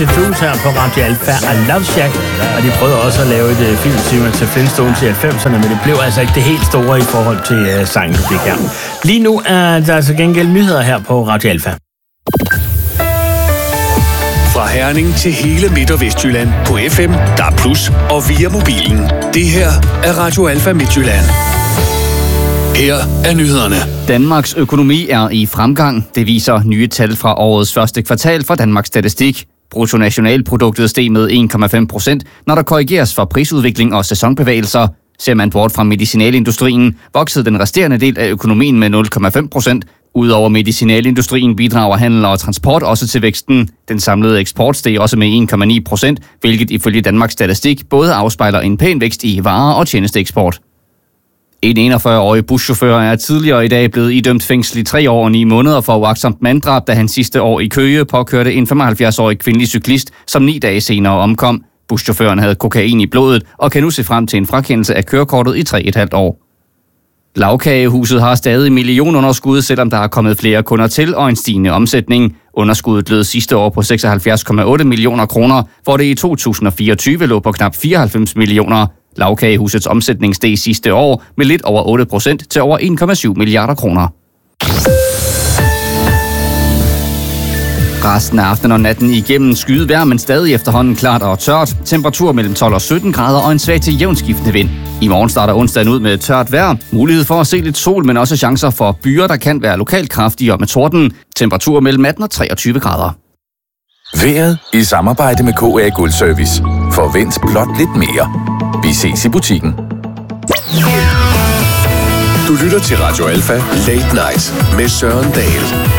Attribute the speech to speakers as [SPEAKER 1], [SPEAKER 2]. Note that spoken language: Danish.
[SPEAKER 1] Blues her på Radio Alpha og Love Shack, og de prøvede også at lave et filmtema til Flintstones i 90'erne, men det blev altså ikke det helt store i forhold til sangen, du fik her. Lige nu er der altså gengæld nyheder her på Radio Alpha.
[SPEAKER 2] Fra Herning til hele Midt- og Vestjylland på FM, DAB+ og via mobilen. Det her er Radio Alpha Midtjylland. Her er nyhederne.
[SPEAKER 3] Danmarks økonomi er i fremgang. Det viser nye tal fra årets første kvartal fra Danmarks Statistik. Bruttonationalproduktet steg med 1,5%, når der korrigeres for prisudvikling og sæsonbevægelser. Ser man bort fra medicinalindustrien, voksede den resterende del af økonomien med 0,5%. Udover medicinalindustrien bidrager handel og transport også til væksten. Den samlede eksport steg også med 1,9%, hvilket ifølge Danmarks Statistik både afspejler en pæn vækst i varer- og tjenesteeksport. En 41-årig buschauffør er tidligere i dag blevet idømt fængsel i 3 år og 9 måneder for uagtsomt manddrab, da han sidste år i Køge påkørte en 75-årig kvindelig cyklist, som 9 dage senere omkom. Buschaufføren havde kokain i blodet og kan nu se frem til en frakendelse af kørekortet i 3,5 år. Lagkagehuset har stadig millionunderskud, selvom der er kommet flere kunder til og en stigende omsætning. Underskuddet lød sidste år på 76,8 millioner kroner, hvor det i 2024 lå på knap 94 millioner. Lagkagehusets omsætning steg sidste år med lidt over 8% til over 1,7 milliarder kroner. Resten af aftenen og natten igennem skyet vejr, men stadig efterhånden klart og tørt. Temperatur mellem 12 og 17 grader og en svag til jævnskiftende vind. I morgen starter onsdagen ud med tørt vejr. Mulighed for at se lidt sol, men også chancer for byer, der kan være lokalt kraftige og med torden. Temperatur mellem 18 og 23 grader.
[SPEAKER 4] Vejret i samarbejde med KA Guldservice. Forvent blot lidt mere. Vi ses i butikken.
[SPEAKER 2] Du lytter til Radio Alpha Late Night med Søren Dahl.